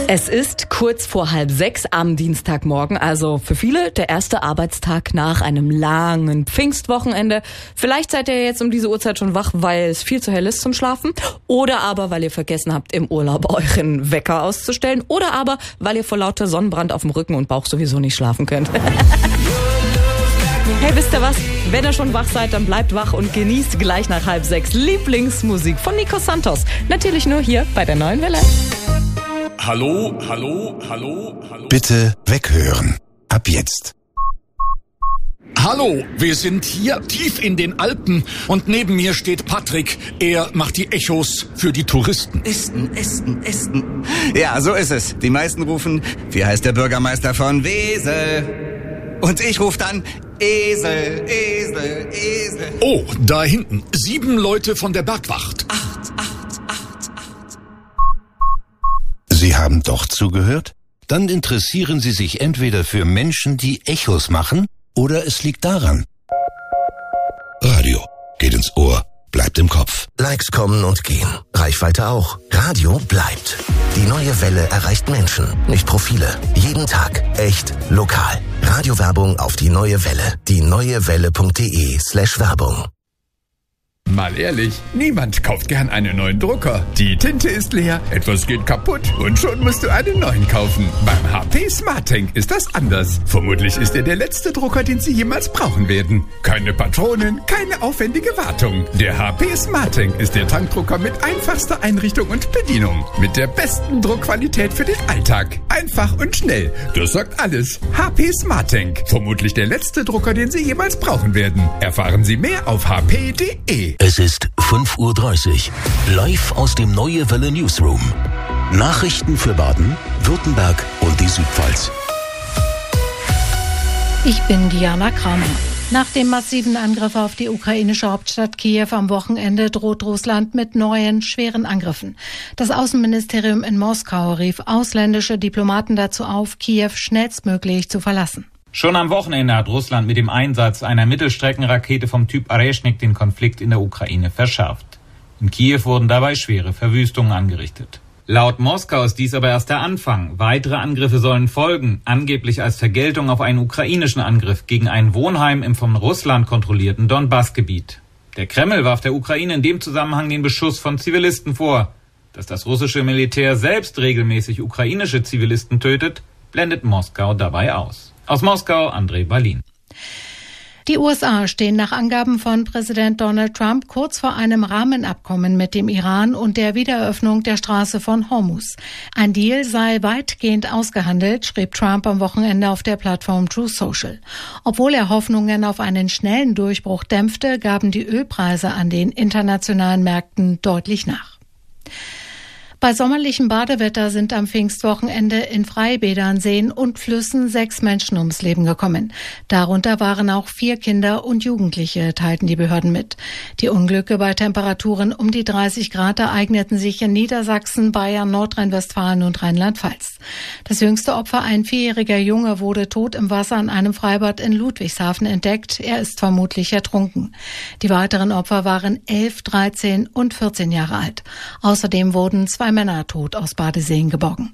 Es ist kurz vor 5:30 am Dienstagmorgen, also für viele der erste Arbeitstag nach einem langen Pfingstwochenende. Vielleicht seid ihr jetzt um diese Uhrzeit schon wach, weil es viel zu hell ist zum Schlafen, oder aber weil ihr vergessen habt, im Urlaub euren Wecker auszustellen, oder aber weil ihr vor lauter Sonnenbrand auf dem Rücken und Bauch sowieso nicht schlafen könnt. Hey, wisst ihr was? Wenn ihr schon wach seid, dann bleibt wach und genießt gleich nach 5:30 Lieblingsmusik von Nico Santos. Natürlich nur hier bei der Neuen Welle. Hallo, hallo, hallo, hallo. Bitte weghören. Ab jetzt. Hallo, wir sind hier tief in den Alpen und neben mir steht Patrick. Er macht die Echos für die Touristen. Esten. Ja, so ist es. Die meisten rufen, wie heißt der Bürgermeister von Wesel? Und ich rufe dann, Esel. Oh, da hinten, 7 Leute von der Bergwacht. 8. Sie haben doch zugehört? Dann interessieren Sie sich entweder für Menschen, die Echos machen, oder es liegt daran. Radio geht ins Ohr, bleibt im Kopf. Likes kommen und gehen, Reichweite auch. Radio bleibt. Die Neue Welle erreicht Menschen, nicht Profile. Jeden Tag, echt, lokal. Radiowerbung auf die Neue Welle. dieneuewelle.de/Werbung. Mal ehrlich, niemand kauft gern einen neuen Drucker. Die Tinte ist leer, etwas geht kaputt und schon musst du einen neuen kaufen. Beim HP SmartTank ist das anders. Vermutlich ist er der letzte Drucker, den Sie jemals brauchen werden. Keine Patronen, keine aufwendige Wartung. Der HP SmartTank ist der Tankdrucker mit einfachster Einrichtung und Bedienung. Mit der besten Druckqualität für den Alltag. Einfach und schnell. Das sagt alles. HP SmartTank. Vermutlich der letzte Drucker, den Sie jemals brauchen werden. Erfahren Sie mehr auf hp.de. Es ist 5:30 Uhr, live aus dem Neue Welle Newsroom. Nachrichten für Baden, Württemberg und die Südpfalz. Ich bin Diana Kramer. Nach dem massiven Angriff auf die ukrainische Hauptstadt Kiew am Wochenende droht Russland mit neuen, schweren Angriffen. Das Außenministerium in Moskau rief ausländische Diplomaten dazu auf, Kiew schnellstmöglich zu verlassen. Schon am Wochenende hat Russland mit dem Einsatz einer Mittelstreckenrakete vom Typ Areshnik den Konflikt in der Ukraine verschärft. In Kiew wurden dabei schwere Verwüstungen angerichtet. Laut Moskau ist dies aber erst der Anfang. Weitere Angriffe sollen folgen, angeblich als Vergeltung auf einen ukrainischen Angriff gegen ein Wohnheim im von Russland kontrollierten Donbass-Gebiet. Der Kreml warf der Ukraine in dem Zusammenhang den Beschuss von Zivilisten vor. Dass das russische Militär selbst regelmäßig ukrainische Zivilisten tötet, blendet Moskau dabei aus. Aus Moskau, André Berlin. Die USA stehen nach Angaben von Präsident Donald Trump kurz vor einem Rahmenabkommen mit dem Iran und der Wiedereröffnung der Straße von Hormuz. Ein Deal sei weitgehend ausgehandelt, schrieb Trump am Wochenende auf der Plattform Truth Social. Obwohl er Hoffnungen auf einen schnellen Durchbruch dämpfte, gaben die Ölpreise an den internationalen Märkten deutlich nach. Bei sommerlichem Badewetter sind am Pfingstwochenende in Freibädern, Seen und Flüssen 6 Menschen ums Leben gekommen. Darunter waren auch 4 Kinder und Jugendliche, teilten die Behörden mit. Die Unglücke bei Temperaturen um die 30 Grad ereigneten sich in Niedersachsen, Bayern, Nordrhein-Westfalen und Rheinland-Pfalz. Das jüngste Opfer, ein 4-jähriger Junge, wurde tot im Wasser an einem Freibad in Ludwigshafen entdeckt. Er ist vermutlich ertrunken. Die weiteren Opfer waren 11, 13 und 14 Jahre alt. Außerdem wurden 2 Männer tot aus Badeseen geborgen.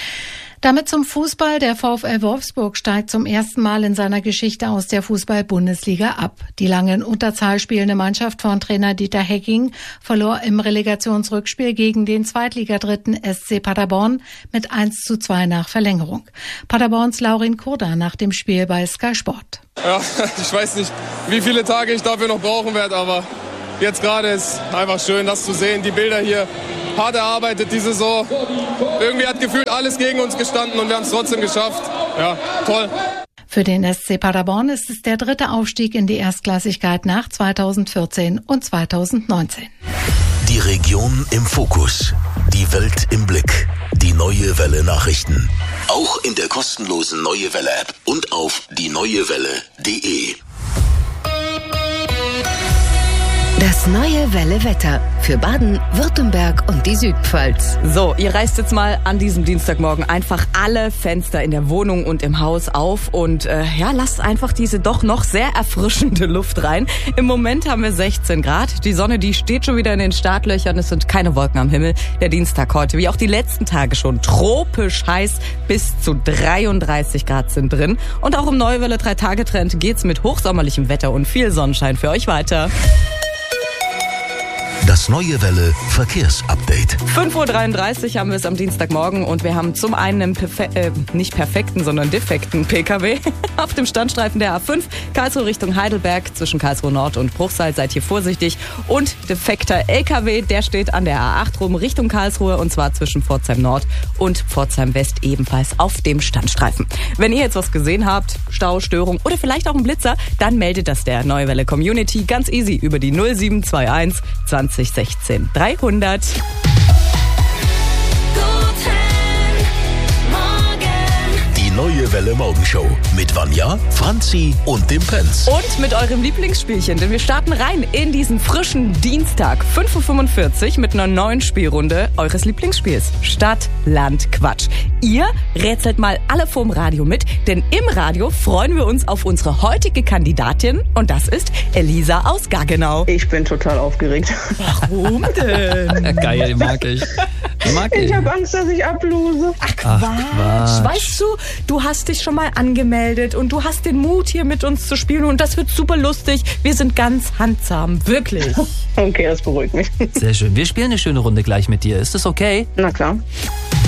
Damit zum Fußball. Der VfL Wolfsburg steigt zum ersten Mal in seiner Geschichte aus der Fußball-Bundesliga ab. Die lange in Unterzahl spielende Mannschaft von Trainer Dieter Hecking verlor im Relegationsrückspiel gegen den Zweitligadritten SC Paderborn mit 1:2 nach Verlängerung. Paderborns Laurin Kurda nach dem Spiel bei Sky Sport. Ja, ich weiß nicht, wie viele Tage ich dafür noch brauchen werde, aber jetzt gerade ist einfach schön, das zu sehen. Die Bilder hier, hart erarbeitet die Saison. Irgendwie hat gefühlt alles gegen uns gestanden und wir haben es trotzdem geschafft. Ja, toll. Für den SC Paderborn ist es der 3. Aufstieg in die Erstklassigkeit nach 2014 und 2019. Die Region im Fokus. Die Welt im Blick. Die Neue Welle Nachrichten. Auch in der kostenlosen Neue Welle App und auf dieneuewelle.de. Das neue Welle Wetter für Baden, Württemberg und die Südpfalz. So, ihr reißt jetzt mal an diesem Dienstagmorgen einfach alle Fenster in der Wohnung und im Haus auf und lasst einfach diese doch noch sehr erfrischende Luft rein. Im Moment haben wir 16 Grad. Die Sonne, die steht schon wieder in den Startlöchern. Es sind keine Wolken am Himmel. Der Dienstag heute, wie auch die letzten Tage schon, tropisch heiß. Bis zu 33 Grad sind drin. Und auch im Neue Welle 3-Tage-Trend geht's mit hochsommerlichem Wetter und viel Sonnenschein für euch weiter. Das Neue Welle Verkehrsupdate. 5.33 Uhr haben wir es am Dienstagmorgen und wir haben zum einen einen nicht perfekten, sondern defekten PKW auf dem Standstreifen der A5, Karlsruhe Richtung Heidelberg, zwischen Karlsruhe Nord und Bruchsal, seid hier vorsichtig. Und defekter LKW, der steht an der A8 rum Richtung Karlsruhe und zwar zwischen Pforzheim Nord und Pforzheim West ebenfalls auf dem Standstreifen. Wenn ihr jetzt was gesehen habt, Stau, Störung oder vielleicht auch ein Blitzer, dann meldet das der Neue Welle Community ganz easy über die 0721 20 16 300. Die Neue Welle Morgenshow mit Vanja, Franzi und dem Pence. Und mit eurem Lieblingsspielchen, denn wir starten rein in diesen frischen Dienstag, 5.45 Uhr mit einer neuen Spielrunde eures Lieblingsspiels. Stadt, Land, Quatsch. Ihr rätselt mal alle vorm Radio mit, denn im Radio freuen wir uns auf unsere heutige Kandidatin und das ist Elisa aus Gaggenau. Ich bin total aufgeregt. Warum denn? Geil, den mag ich. Ich habe Angst, dass ich ablose. Ach Quatsch. Weißt du, du hast dich schon mal angemeldet und du hast den Mut, hier mit uns zu spielen und das wird super lustig. Wir sind ganz handsam, wirklich. Okay, das beruhigt mich. Sehr schön. Wir spielen eine schöne Runde gleich mit dir. Ist das okay? Na klar.